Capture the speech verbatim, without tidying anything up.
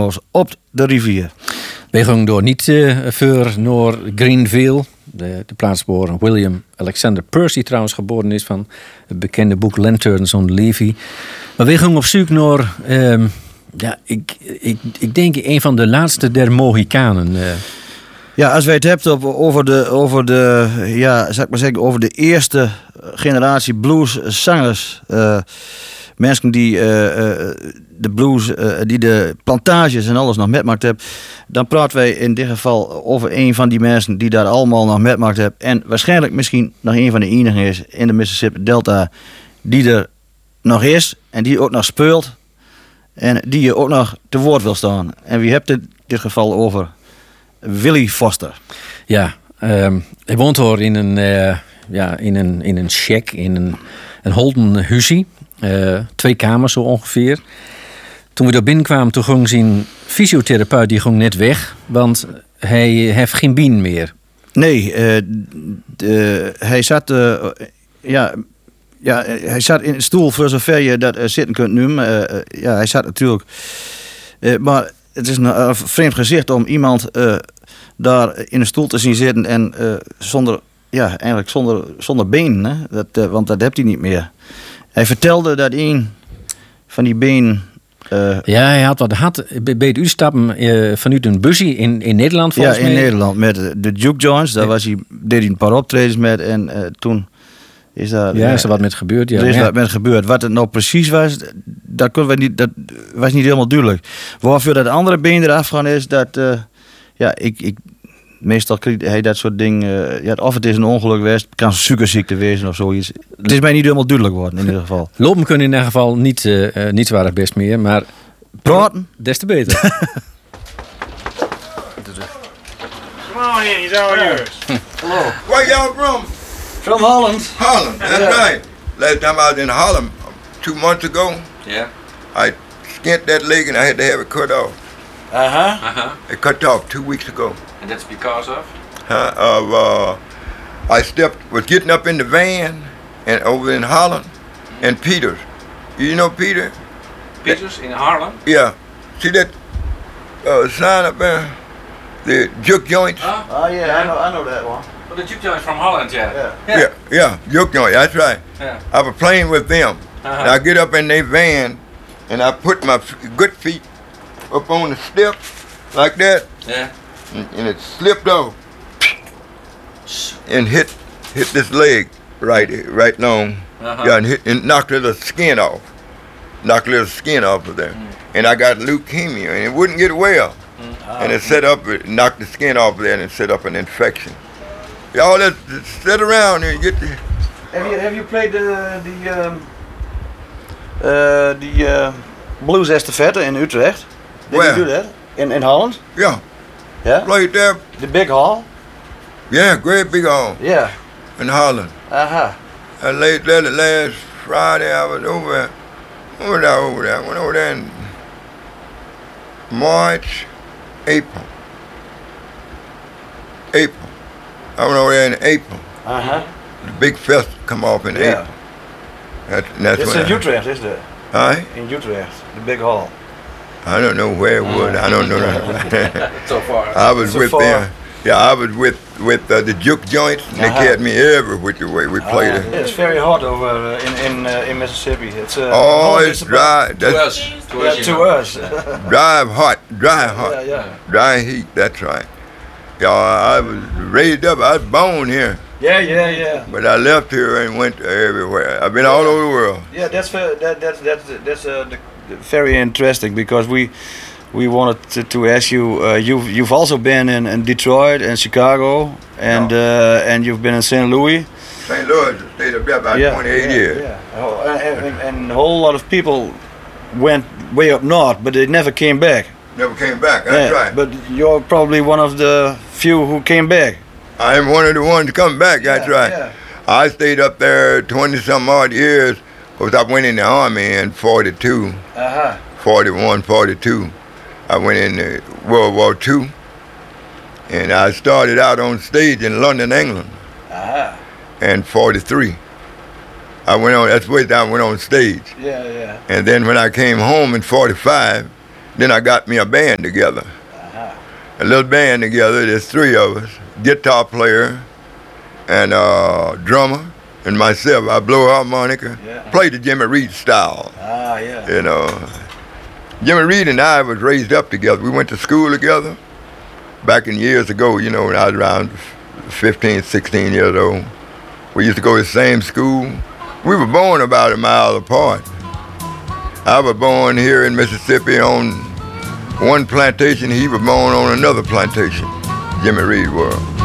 House op de rivier. We gaan door niet uh, voor naar Greenville. De, de plaats waar William Alexander Percy trouwens geboren is van het bekende boek Lanterns on Levee. Maar we gaan op zoek naar, um, ja, ik, ik, ik denk een van de laatste der Mohikanen. Uh. Ja, als wij het hebben op, over de, over de, ja, zeg maar zeggen, over de eerste generatie blueszangers, uh, mensen die uh, uh, de blues, uh, die de plantages en alles nog metmaakt hebben, dan praten wij in dit geval over een van die mensen die daar allemaal nog metmaakt hebben en waarschijnlijk misschien nog een van de enigen is in de Mississippi Delta die er nog is en die ook nog speelt en die je ook nog te woord wil staan. En wie hebt het in dit geval over? Willie Foster. Ja, um, hij woont hoor in een, uh, ja, in een, in een shack, in een, een holden huisje. Uh, twee kamers zo ongeveer. Toen we daar binnenkwamen, toen ging zijn fysiotherapeut die ging net weg, want hij heeft geen bien meer. Nee, uh, de, hij zat, uh, ja, ja, hij zat in een stoel voor zover je dat uh, zitten kunt noemen. Uh, uh, ja, hij zat natuurlijk, uh, maar het is een uh, vreemd gezicht om iemand uh, daar in een stoel te zien zitten en uh, zonder, ja, eigenlijk zonder, zonder been, hè? Dat, uh, want dat heeft hij niet meer. Hij vertelde dat een van die benen. Uh, ja, hij had wat had bij het uitstappen uh, vanuit een busje in, in Nederland volgens ja, mij. in Nederland met de Duke Joints. Daar ja. was hij, deed hij een paar optredens met en uh, toen is daar. Ja, is er wat met gebeurd? Ja. Er is ja. wat met gebeurd. Wat het nou precies was, dat kon we niet. Dat was niet helemaal duidelijk. Waarvoor dat andere been eraf gaan is, dat uh, ja, ik. ik meestal krijgt hij dat soort dingen. Uh, ja, of het is een ongeluk geweest, het kan suikerziekte wezen of zoiets. Het is mij niet helemaal duidelijk geworden in ieder geval. Lopen kunnen in ieder geval niet, uh, uh, niet zwaar best meer, maar praten des te beter. Come on in, he's all yours. Hello. Where y'all from? From Holland. Holland, that's Yeah. right. Last time I was in Holland, two months ago, Yeah. I skinned that leg and I had to have it cut off. Uh huh. Uh-huh. It cut off two weeks ago. And that's because of? Huh? Of, uh, I stepped, was getting up in the van and over in Holland and Peters. You know Peter? Peters in Harlem? Yeah. See that uh, sign up there? The juke joints? Oh, Oh yeah, I know, I know that one. well, the juke joint from Holland, yeah. Yeah. Yeah, yeah, juke joint, that's right. Yeah. I was playing with them. Uh-huh. And I get up in their van and I put my f- good feet up on the step like that Yeah. and, and it slipped off and hit hit this leg right right long. Uh-huh. Yeah, and, hit, and knocked a little skin off. Knocked a little skin off of there. Mm. And I got leukemia and it wouldn't get well. Mm. And it set up, it knocked the skin off of there and it set up an infection. Y'all just sit around and get the... Have you have you played the the um, uh, the uh, blues estafette in Utrecht? Did Where? you do that in in Holland? Yeah, Yeah. played there. The big hall. Yeah, great big hall Yeah. in Holland. Uh huh. I laid there the last Friday. I was over, over there, over there. I went over there in March, April. April. I went over there in April. Uh huh. The big fest come off in Yeah. April. That, that's It's when in I, Utrecht, isn't it? Huh? In Utrecht, the big hall. I don't know where it was. I don't know that. So far. I was So with far. them. Yeah, I was with with uh, the juke joints. And Uh-huh. They carried me every which way we played it. It's very hot over uh, in in uh, in Mississippi. It's uh, Oh, Holland it's is about- dry. That's us. To Yeah, to us. dry hot, dry hot. Yeah, yeah. Dry heat, that's right. Yeah, I was raised up, I was born here, Yeah, yeah, yeah. but I left here and went everywhere. I've been all over the world. Yeah, that's ve- that that's that's that's uh, the, very interesting because we we wanted to, to ask you. Uh, you've you've also been in, in Detroit and Chicago and uh, and you've been in Saint Louis. Saint Louis stayed up there about twenty-eight yeah, years. Yeah, oh, and, and, and a whole lot of people went way up north, but they never came back. Never came back, that's Yeah, right. But you're probably one of the few who came back. I am one of the ones to come back, that's Yeah, right. yeah. I stayed up there twenty some odd years because I went in the Army in forty-two, Uh huh. forty-one, forty-two. I went in the World War Two, and I started out on stage in London, England. Uh huh. And forty-three. I went on, that's the way I went on stage. Yeah, yeah. And then when I came home in forty-five, then I got me a band together. A little band together. There's three of us: guitar player, and uh, drummer, and myself. I blow harmonica, Yeah. play the Jimmy Reed style. Ah, yeah. You know, Jimmy Reed and I was raised up together. We went to school together back in years ago. You know, when I was around fifteen, sixteen years old. We used to go to the same school. We were born about a mile apart. I was born here in Mississippi on one plantation. He was born on another plantation. Jimmy Reed was.